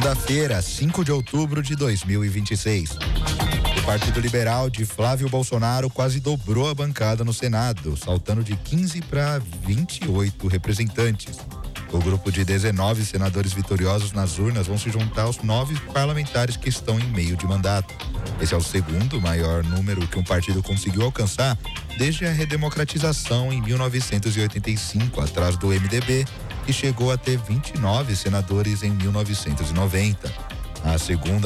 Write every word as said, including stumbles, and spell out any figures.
Segunda-feira, cinco de outubro de dois mil e vinte e seis. O Partido Liberal de Flávio Bolsonaro quase dobrou a bancada no Senado, saltando de quinze para vinte e oito representantes. O grupo de dezenove senadores vitoriosos nas urnas vão se juntar aos nove parlamentares que estão em meio de mandato. Esse é o segundo maior número que um partido conseguiu alcançar desde a redemocratização em mil novecentos e oitenta e cinco, atrás do M D B, que chegou a ter vinte e nove senadores em mil novecentos e noventa. A segunda